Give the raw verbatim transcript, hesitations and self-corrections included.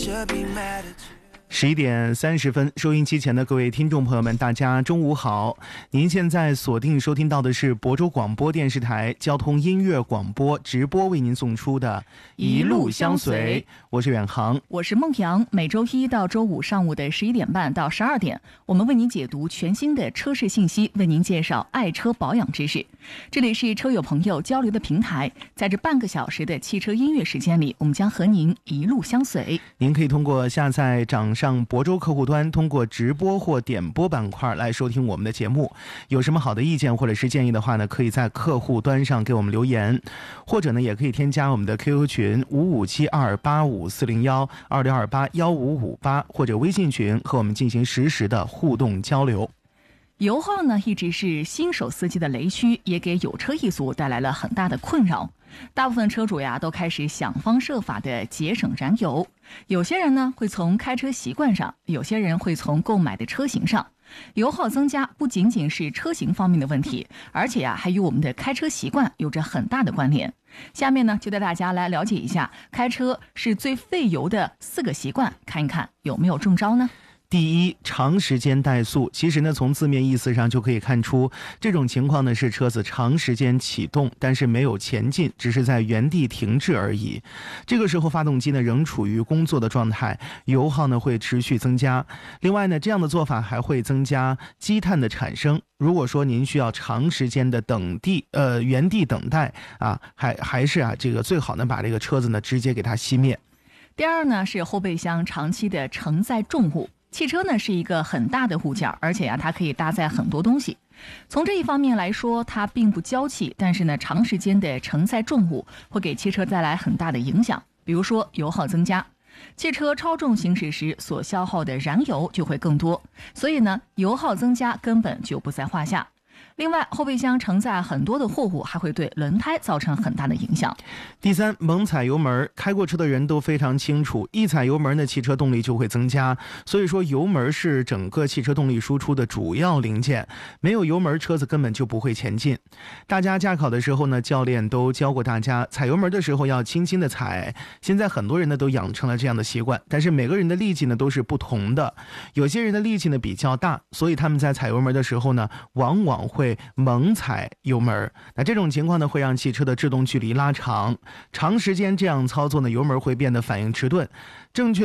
十一点三十分，收音机前的各位听众朋友们，大家中午好！您现在锁定收听到的是亳州广播电视台交通音乐广播直播为您送出的一路相随，我是远航， 我是孟阳。每周一到周五上午的十一点半到十二点，我们为您解读全新的车市信息，为您介绍爱车保养知识。这里是车友朋友交流的平台，在这半个小时的汽车音乐时间里，我们将和您一路相随。 您可以通过下载掌上亳州客户端，通过直播或点播板块来收听我们的节目。有什么好的意见或者是建议的话呢，可以在客户端上给我们留言，或者呢也可以添加我们的 Q Q 群五五七二八五四零幺二六二八幺五五八，或者微信群和我们进行实时的互动交流。 油耗呢一直是新手司机的雷区，也给有车一族带来了很大的困扰。大部分车主呀都开始想方设法的节省燃油，有些人呢会从开车习惯上，有些人会从购买的车型上。油耗增加不仅仅是车型方面的问题，而且呀还与我们的开车习惯有着很大的关联。下面呢就带大家来了解一下开车是最费油的四个习惯，看一看有没有中招呢？ 第一，长时间怠速。其实呢，从字面意思上就可以看出，这种情况呢是车子长时间启动，但是没有前进，只是在原地停滞而已。这个时候，发动机呢仍处于工作的状态，油耗呢会持续增加。另外呢，这样的做法还会增加积碳的产生。如果说您需要长时间的等地呃原地等待啊，还还是啊这个最好呢把这个车子呢直接给它熄灭。 第二呢是后备箱长期的承载重物。汽车呢是一个很大的物件，而且呀它可以搭载很多东西。从这一方面来说，它并不娇气，但是呢长时间的承载重物会给汽车带来很大的影响，比如说油耗增加。汽车超重行驶时所消耗的燃油就会更多，所以呢油耗增加根本就不在话下。另外，后备箱承载很多的货物，还会对轮胎造成很大的影响。 第三，猛踩油门。开过车的人都非常清楚，一踩油门呢，汽车动力就会增加。所以说，油门是整个汽车动力输出的主要零件，没有油门，车子根本就不会前进。大家驾考的时候呢，教练都教过大家，踩油门的时候要轻轻的踩。现在很多人呢都养成了这样的习惯，但是每个人的力气呢都是不同的。有些人的力气呢比较大，所以他们在踩油门的时候呢，往往会猛踩油门。那这种情况呢会让汽车的制动距离拉长，长时间这样操作呢，油门会变得反应迟钝。正确